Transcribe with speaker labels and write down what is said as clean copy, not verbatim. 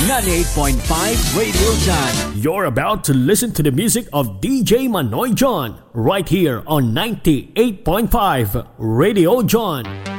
Speaker 1: 98.5 Radio John.
Speaker 2: You're about to listen to the music of DJ Manoy John right here on 98.5 Radio John.